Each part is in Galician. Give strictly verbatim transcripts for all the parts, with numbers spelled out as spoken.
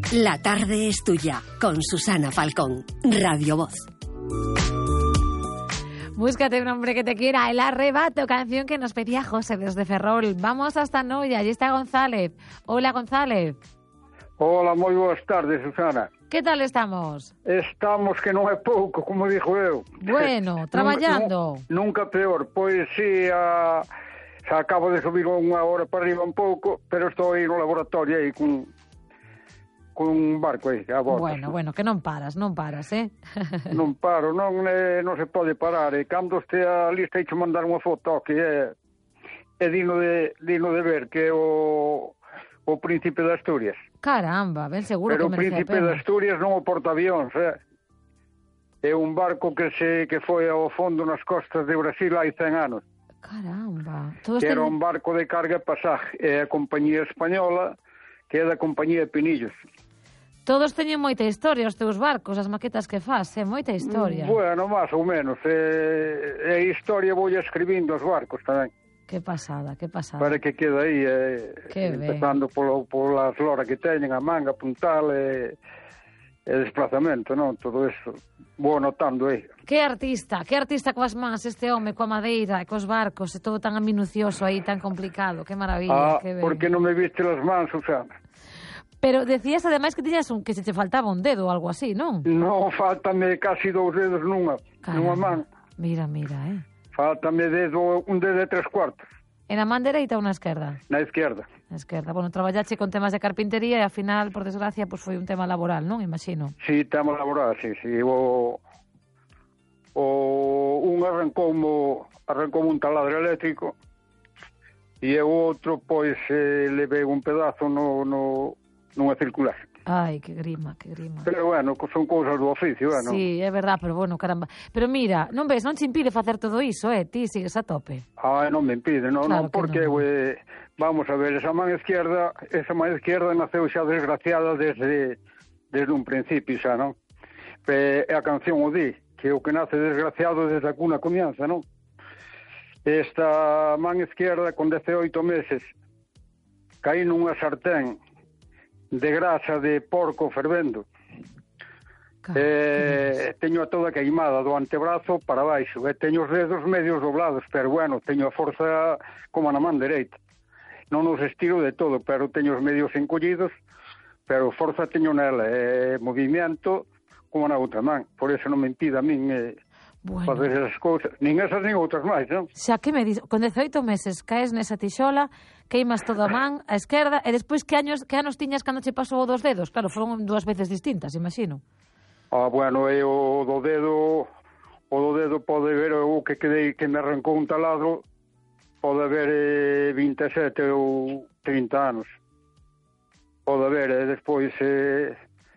La tarde es tuya, con Susana Falcón, Radio Voz. Búscate un hombre que te quiera, El Arrebato, canción que nos pedía José desde Ferrol. Vamos hasta Noia, allí está González. Hola, González. Hola, moi boas tardes, Susana. Que tal estamos? Estamos que non é pouco, como dixo eu. Bueno, traballando. Nunca, nunca peor, pois si, a, xa acabo de subir unha hora para arriba un pouco, pero estou aí no laboratorio aí con, con un barco aí, a volta. Bueno, bueno, que non paras, non paras, eh? Non paro, non, eh, non se pode parar, e cando estea lista hai que mandar unha foto que é, é digno de, digno de ver, que é o... o Príncipe de Asturias. Caramba, ben seguro pero que merece a pena. Pero o Príncipe de Asturias non o portaavións, eh? É un barco que se que foi ao fondo nas costas de Brasil hai cen anos. Caramba. Todos que era ten... un barco de carga e pasaje. É a compañía española, que é da compañía de Pinillos. Todos teñen moita historia, os teus barcos, as maquetas que faz, é moita historia. Bueno, máis ou menos. É, é historia vou escribindo os barcos tamén. Que pasada, que pasada. Para que quede aí, eh, empezando polo, pola flora que teñen, a manga, puntal e, e desplazamento, non? Todo eso, vou notando aí. Que artista, que artista coas mans este home, coa madeira, cos barcos, e todo tan minucioso aí, tan complicado, que maravilla. Ah, que porque non me viste las mans, Susana. Pero decías ademais que tiñas un, que se te faltaba un dedo ou algo así, non? Non, faltame casi dous dedos nunha, nunha man. Mira, mira, eh. Faltame dedo, un dedo de tres cuartos. En a man dereita ou na esquerda? Na esquerda. Na esquerda. Bueno, traballache con temas de carpintería e, ao final, por desgracia, pues foi un tema laboral, non? Imagino. Sí, tema laboral, sí, sí. O, o un arrancou arrancou un taladro eléctrico e o outro, pois, eh, levei un pedazo no, no, nunha circular. Ai, que grima, que grima. Pero, bueno, son cousas do oficio, bueno. Sí, é verdad, pero, bueno, caramba. Pero, mira, non ves, non te impide facer todo iso, eh? Ti sigues a tope. Ah, non me impide, non, claro non, porque, non. Eh, vamos a ver, esa man izquierda, esa man izquierda naceu xa desgraciada desde, desde un principio, xa, non? E a canción o di, que o que nace desgraciado desde a cuna comienza, non? Esta man izquierda, con dezaoito meses, caí nunha sartén de grasa de porco fervendo. Eh, teño a toda queimada do antebrazo para baixo, e teño os dedos medios doblados, pero bueno, teño a forza como na man dereita. Non os estiro de todo, pero teño os medios encollidos, pero forza teño nela, e eh, movimento como na outra man. Por eso non me impide a min eh, bueno. facer esas cousas, nin esas nin outras máis, non? Xa, que me dis, con dezaoito meses caes nesa tixola, queimas toda a man, a esquerda, e despois que anos que anos tiñas cando che pasou o dos dedos? Claro, foron dúas veces distintas, imagino. Ah, bueno, e o do dedo, o do dedo pode ver o que quedei que me arrancou un taladro, pode haber eh, vinte e sete ou trinta anos. Pode haber, e despois eh,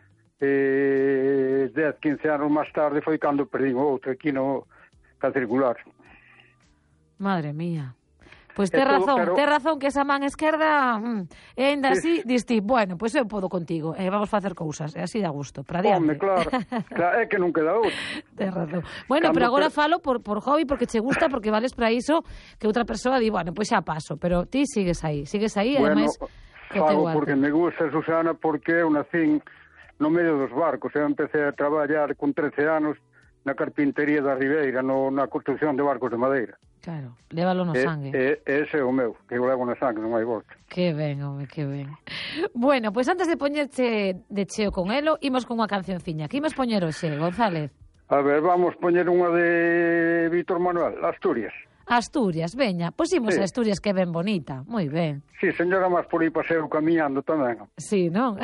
eh, dez, quince anos máis tarde foi cando perdín outro aquí no ca circular. Madre mía. Pois pues tes razón, pero... tes razón que esa man esquerda mm, e ainda así, sí. Diste, bueno, pois pues eu podo contigo, e eh, vamos facer cousas, e así dá gusto, para adiante. Home, claro, claro, é que non queda outro. Tes razón. Bueno, Cando pero agora te... falo por, por hobby, porque che gusta, porque vales para iso, que outra persoa di, bueno, pois pues xa paso, pero ti sigues aí, sigues aí, bueno, ademais... Fago porque me gusta, Susana, porque eu nacín no medio dos barcos, eu empecé a traballar con trece anos na carpintería da Ribeira, no, na construcción de barcos de madeira. Claro, lévalo no sangue. E, e, ese é o meu, que eu levo no sangue, non hai volta. Que ben, home, que ben. Bueno, pois pues antes de poñerche de cheo con elo, imos con unha cancionciña. Que imos poñer hoxe, González? A ver, vamos poñer unha de Víctor Manuel, Asturias. Asturias, veña, pois imos sí. a Asturias, que é ben bonita, moi ben. Sí, señora, máis por aí paseo camiñando tamén. Sí, non?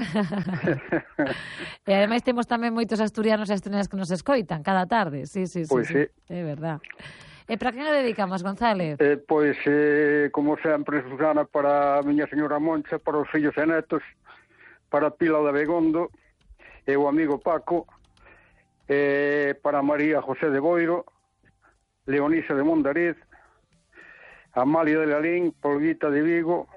E ademais temos tamén moitos asturianos e asturianas que nos escoitan cada tarde, sí, sí, sí. Pois sí. sí. É verdad. E para quen a dedicamos, González? Eh, pois, eh, como sempre, Susana, para a miña señora Moncha, para os fillos e netos, para Pila de Begondo, e o amigo Paco, eh, para María José de Boiro, Leonisa de Mondariz, Amalia de Lalín, Polguita de Vigo,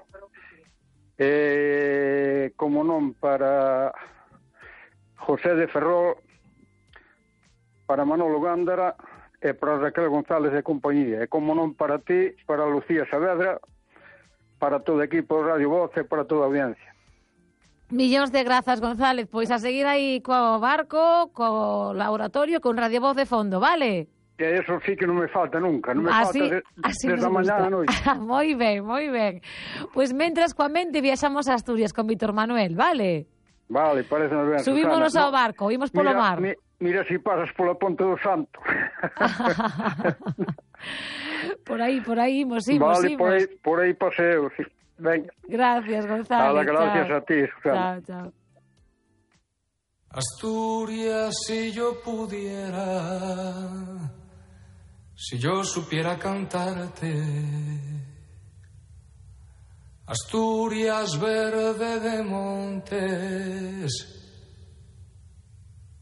e, como non, para José de Ferrol, para Manolo Gándara, e para Raquel González de compañía, e como non para ti, para Lucía Saavedra, para todo o equipo de Radio Voz e para toda a audiencia. Millóns de grazas, González. Pois a seguir aí co barco, co laboratorio, con Radio Voz de fondo, vale? Que eso sí que non me falta nunca, non me así, falta de, desde a mañá a noite. Moi ben, moi ben. Pois mentras coa mente viaxamos a Asturias con Víctor Manuel, vale? Vale, parece ben. Subímonos ao barco, imos polo mira, mar. Mi, mira si pasas pola Ponte do Santo. Por aí, por aí imos, imos, vale, imos. por aí, por aí paseo, sí. Venga. Gracias, González. Nada, gracias chao. a ti, Susana. Chao, chao. Asturias, si yo pudiera, si yo supiera cantarte, Asturias verde de montes